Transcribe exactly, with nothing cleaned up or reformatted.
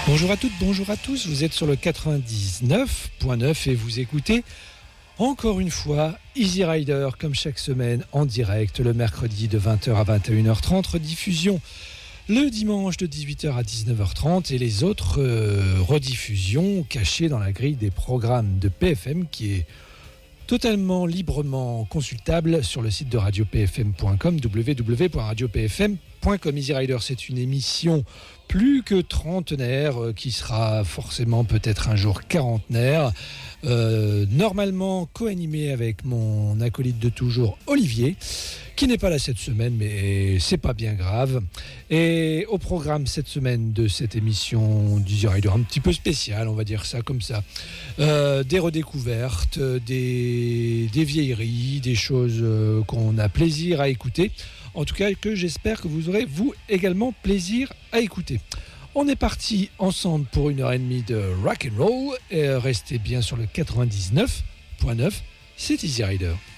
Bonjour à toutes, bonjour à tous, vous êtes sur le quatre-vingt-dix-neuf virgule neuf et vous écoutez encore une fois Easy Rider comme chaque semaine en direct le mercredi de vingt heures à vingt et une heures trente, rediffusion le dimanche de dix-huit heures à dix-neuf heures trente et les autres euh, rediffusions cachées dans la grille des programmes de P F M qui est totalement librement consultable sur le site de radio p f m point com, w w w point radio p f m point com. Easy Rider, c'est une émission plus que trentenaire, euh, qui sera forcément peut-être un jour quarantenaire, euh, normalement co-animée avec mon acolyte de toujours, Olivier, qui n'est pas là cette semaine, mais c'est pas bien grave. Et au programme cette semaine de cette émission d'Easy Rider, un petit peu spécial, on va dire ça comme ça, euh, des redécouvertes, des, des vieilleries, des choses euh, qu'on a plaisir à écouter. En tout cas, que j'espère que vous aurez, vous, également plaisir à écouter. On est parti ensemble pour une heure et demie de rock and roll. Et restez bien sur le quatre-vingt-dix-neuf virgule neuf, c'est Easy Rider.